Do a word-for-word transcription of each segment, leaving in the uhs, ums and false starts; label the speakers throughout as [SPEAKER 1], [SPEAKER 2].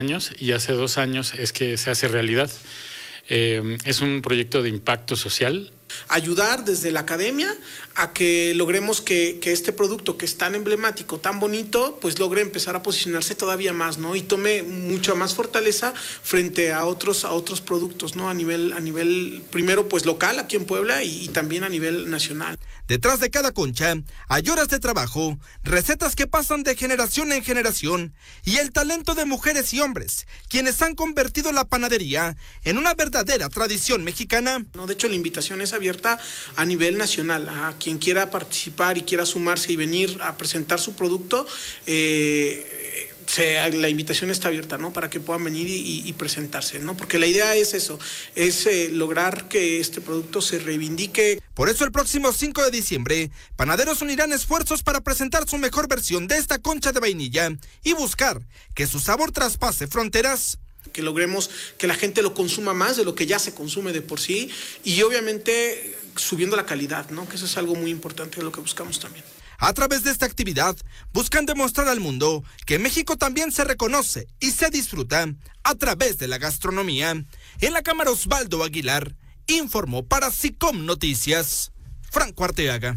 [SPEAKER 1] años y hace dos años es que se hace realidad. Eh, es un proyecto de impacto social.
[SPEAKER 2] Ayudar desde la academia a que logremos que, que este producto que es tan emblemático, tan bonito, pues logre empezar a posicionarse todavía más, ¿no? Y tome mucha más fortaleza frente a otros, a otros productos, ¿no? A nivel, a nivel primero pues local aquí en Puebla y, y también a nivel nacional.
[SPEAKER 3] Detrás de cada concha hay horas de trabajo, recetas que pasan de generación en generación y el talento de mujeres y hombres, quienes han convertido la panadería en una verdadera tradición mexicana.
[SPEAKER 2] No, de hecho, la invitación es abierta a nivel nacional. A quien quiera participar y quiera sumarse y venir a presentar su producto, eh, se, la invitación está abierta, ¿no? Para que puedan venir y, y presentarse, ¿no? Porque la idea es eso, es eh, lograr que este producto se reivindique.
[SPEAKER 3] Por eso el próximo cinco de diciembre, panaderos unirán esfuerzos para presentar su mejor versión de esta concha de vainilla y buscar que su sabor traspase fronteras.
[SPEAKER 2] Que logremos que la gente lo consuma más de lo que ya se consume de por sí y obviamente subiendo la calidad, ¿no? Que eso es algo muy importante de lo que buscamos también.
[SPEAKER 3] A través de esta actividad, buscan demostrar al mundo que México también se reconoce y se disfruta a través de la gastronomía. En la cámara Osvaldo Aguilar, informó para SICOM Noticias, Franco Arteaga.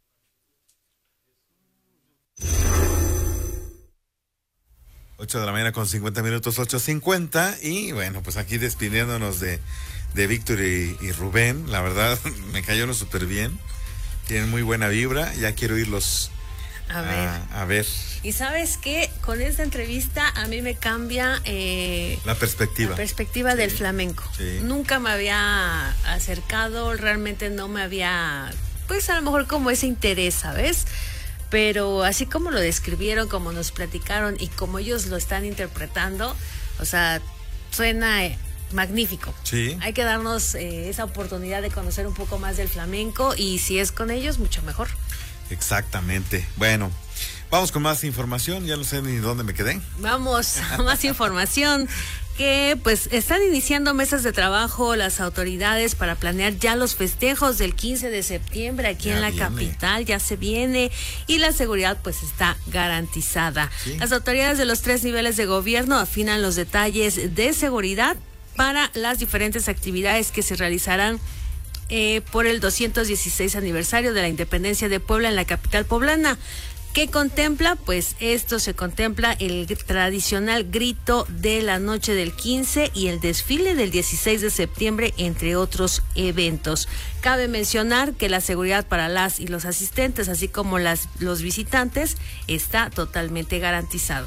[SPEAKER 4] ocho de la mañana con cincuenta minutos, ocho cincuenta, y bueno, pues aquí despidiéndonos de, de Víctor y, y Rubén. La verdad, me cayeron súper bien. Tienen muy buena vibra, ya quiero irlos
[SPEAKER 5] a ver.
[SPEAKER 4] A, a ver.
[SPEAKER 5] Y sabes qué, con esta entrevista a mí me cambia eh,
[SPEAKER 4] la perspectiva.
[SPEAKER 5] La perspectiva sí. del flamenco.
[SPEAKER 4] Sí.
[SPEAKER 5] Nunca me había acercado, realmente no me había, pues a lo mejor como ese interés, ¿sabes? Pero así como lo describieron, como nos platicaron y como ellos lo están interpretando, o sea, suena eh, magnífico.
[SPEAKER 4] Sí.
[SPEAKER 5] Hay que darnos eh, esa oportunidad de conocer un poco más del flamenco y si es con ellos, mucho mejor.
[SPEAKER 4] Exactamente. Bueno, vamos con más información. Ya no sé ni dónde me quedé.
[SPEAKER 5] Vamos a más información. Que pues están iniciando mesas de trabajo las autoridades para planear ya los festejos del quince de septiembre aquí ya en la viene. capital, ya se viene y la seguridad pues está garantizada. ¿Sí? Las autoridades de los tres niveles de gobierno afinan los detalles de seguridad para las diferentes actividades que se realizarán eh, por el doscientos dieciséis aniversario de la independencia de Puebla en la capital poblana. ¿Qué contempla? Pues esto se contempla el tradicional grito de la noche del quince y el desfile del dieciséis de septiembre, entre otros eventos. Cabe mencionar que la seguridad para las y los asistentes, así como las, los visitantes, está totalmente garantizado.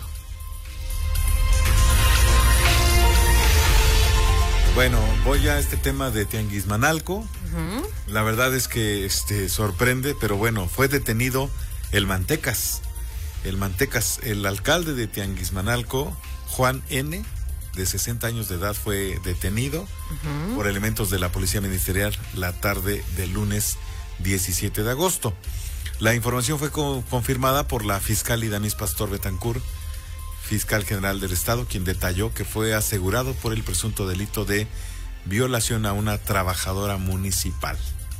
[SPEAKER 4] Bueno, voy a este tema de Tianguismanalco. Uh-huh. La verdad es que este sorprende, pero bueno, fue detenido el Mantecas, el Mantecas, el alcalde de Tianguismanalco, Juan N., de sesenta años de edad, fue detenido uh-huh. por elementos de la Policía Ministerial la tarde del lunes diecisiete de agosto. La información fue co- confirmada por la fiscal Idanis Pastor Betancourt, fiscal general del Estado, quien detalló que fue asegurado por el presunto delito de violación a una trabajadora municipal.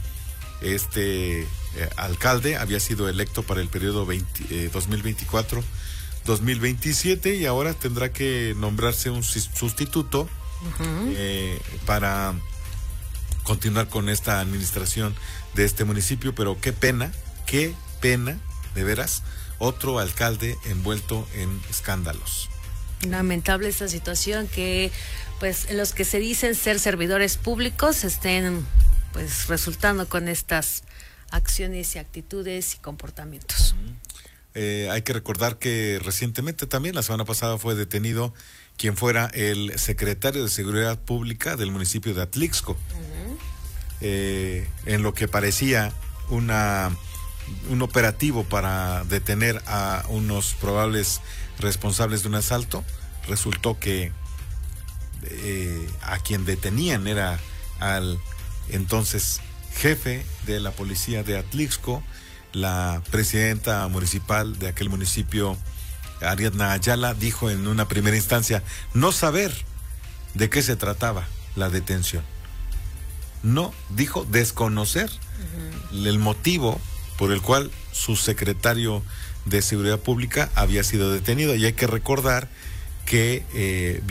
[SPEAKER 4] Este eh, alcalde había sido electo para el periodo veinte, eh, dos mil veinticuatro dos mil veintisiete y ahora tendrá que nombrarse un sustituto uh-huh. eh, para continuar con esta administración de este municipio, pero qué pena, qué pena, de veras, otro alcalde envuelto en escándalos.
[SPEAKER 5] Lamentable esta situación, que pues los que se dicen ser servidores públicos estén pues resultando con estas acciones y actitudes y comportamientos.
[SPEAKER 4] Eh, hay que recordar que recientemente también, la semana pasada, fue detenido quien fuera el secretario de Seguridad Pública del municipio de Atlixco, uh-huh. eh, en lo que parecía una un operativo para detener a unos probables responsables de un asalto. Resultó que eh, a quien detenían era al entonces jefe de la policía de Atlixco, la presidenta municipal de aquel municipio, Ariadna Ayala, dijo en una primera instancia no saber de qué se trataba la detención. No, dijo desconocer uh-huh. el motivo por el cual su secretario de Seguridad Pública había sido detenido. Y hay que recordar que eh,